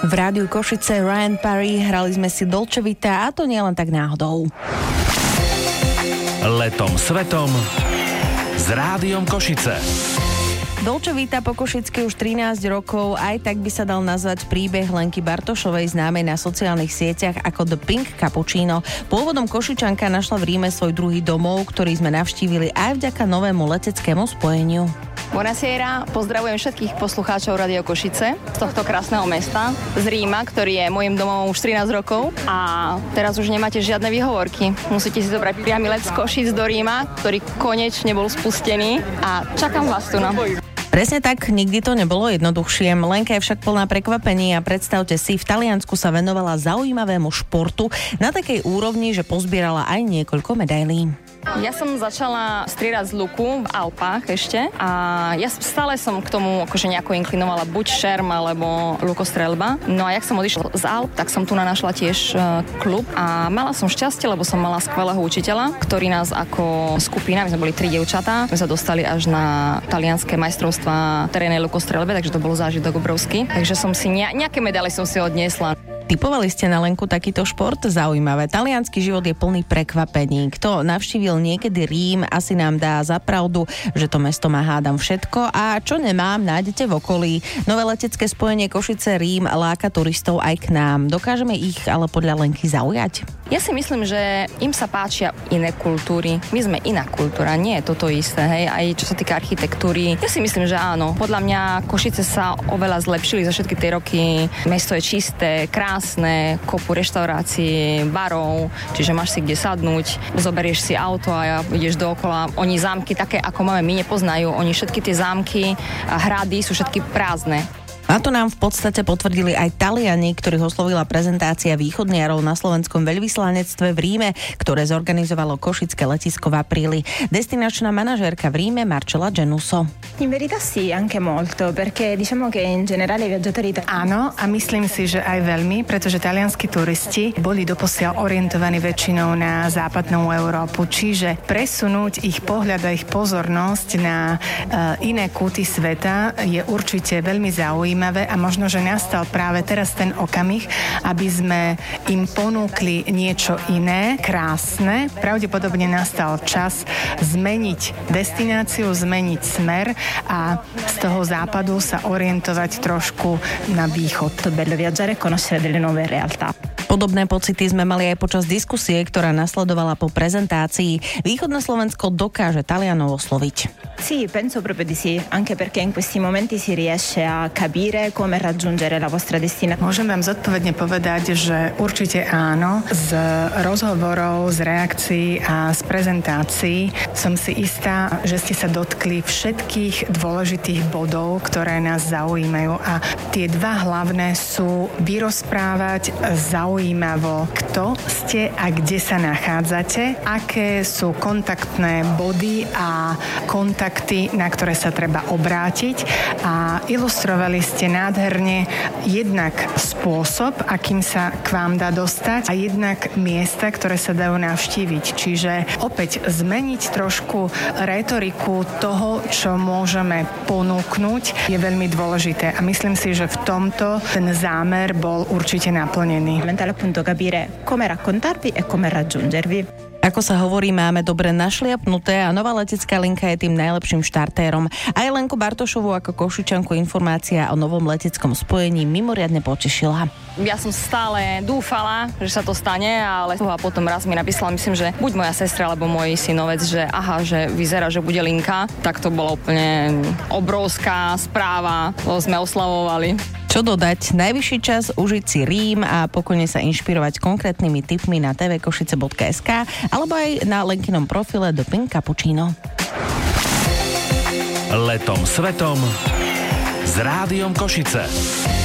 V rádiu Košice Ryan Parry, hrali sme si Dolce Vita a to nie len tak náhodou. Letom svetom s Rádiom Košice. Dolce Vita po košicky už 13 rokov, aj tak by sa dal nazvať príbeh Lenky Bartošovej, známej na sociálnych sieťach ako The Pink Cappuccino. Pôvodom Košičanka našla v Ríme svoj druhý domov, ktorý sme navštívili aj vďaka novému leteckému spojeniu. Buonasera, pozdravujem všetkých poslucháčov Radio Košice z tohto krásneho mesta, z Ríma, ktorý je môjim domovom už 13 rokov a teraz už nemáte žiadne výhovorky. Musíte si zobrať priamy let z Košic do Ríma, ktorý konečne bol spustený a čakám vás tu. Presne tak, nikdy to nebolo jednoduchšie. Lenka je však plná prekvapení a predstavte si, v Taliansku sa venovala zaujímavému športu na takej úrovni, že pozbierala aj niekoľko medailí. Ja som začala strieľať z luku v Alpách ešte a ja stále som k tomu akože nejako inklinovala buď šerm alebo lukostreľba. No a jak som odišla z Alp, tak som tu našla tiež klub a mala som šťastie, lebo som mala skvelého učiteľa, ktorý nás ako skupina, my sme boli 3 dievčatá, sme sa dostali až na talianske majstrovstvá terénnej lukostreľbe, takže to bol zážitok obrovský. Takže som si nejaké medaily som si odniesla. Typovali ste na Lenku takýto šport? Zaujímavé. Taliansky život je plný prekvapení. Kto navštívil niekedy Rím, asi nám dá za pravdu, že to mesto má hádam všetko a čo nemám, nájdete v okolí. Nové letecké spojenie Košice-Rím láka turistov aj k nám. Dokážeme ich ale podľa Lenky zaujať? Ja si myslím, že im sa páčia iné kultúry. My sme iná kultúra, nie je toto isté, hej, aj čo sa týka architektúry. Ja si myslím, že áno. Podľa mňa Košice sa oveľa zlepšili za všetky tie roky. Mesto je čisté, krásne, kopu reštaurácií, barov, čiže máš si kde sadnúť, zoberieš si auto a ideš dookola. Oni zámky také, ako máme, my nepoznajú. Oni všetky tie zámky a hrady sú všetky prázdne. A to nám v podstate potvrdili aj Taliani, ktorých oslovila prezentácia východniarov na slovenskom veľvyslanectve v Ríme, ktoré zorganizovalo košické letisko v apríli. Destinačná manažérka v Ríme Marcella Genuso. In verità sì, anche molto, perché diciamo che in generale i viaggiatori Áno, a myslím si, že aj veľmi, pretože talianskí turisti boli doposiaľ orientovaní väčšinou na západnú Európu, čiže presunúť ich pohľad a ich pozornosť na iné kúty sveta je určite veľmi zaujímavé. A možno, že nastal práve teraz ten okamih, aby sme im ponúkli niečo iné, krásne. Pravdepodobne nastal čas zmeniť destináciu, zmeniť smer a z toho západu sa orientovať trošku na východ. È bello viaggiare e conoscere delle nuove realtà. Podobné pocity sme mali aj počas diskusie, ktorá nasledovala po prezentácii. Východné Slovensko dokáže Talianov osloviť. Sì, penso proprio di sì, anche perché in questi momenti si riesce a capire come raggiungere la vostra destinazione. Môžem vám zodpovedne povedať, že určite áno. Z rozhovorov, z reakcií a z prezentácií som si istá, že ste sa dotkli všetkých dôležitých bodov, ktoré nás zaujímajú. A tie dva hlavné sú vyrozprávať zaujímavo, kto ste a kde sa nachádzate, aké sú kontaktné body a kontakty, na ktoré sa treba obrátiť a ilustrovali ste nádherne jednak spôsob, akým sa k vám dá dostať a jednak miesta, ktoré sa dajú navštíviť. Čiže opäť zmeniť trošku retoriku toho, čo môžeme ponúknuť, je veľmi dôležité a myslím si, že v tomto ten zámer bol určite naplnený. Appunto capire come raccontarvi e come raggiungervi. Ako sa hovorí, máme dobre našliapnuté a nová letecká linka je tým najlepším štartérom. Aj Lenku Bartošovú ako Košičanku informácia o novom leteckom spojení mimoriadne potešila. Ja som stále dúfala, že sa to stane, ale a potom raz mi napísala, myslím, že buď moja sestra alebo môj synovec, že aha, že vyzerá, že bude linka, tak to bola úplne obrovská správa, to sme oslavovali. Čo dodať? Najvyšší čas užiť si Rím a pokojne sa inšpirovať konkrétnymi tipmi na tvkošice.sk alebo aj na Lenkinom profile The Pink Cappuccino. Letom svetom s Rádiom Košice.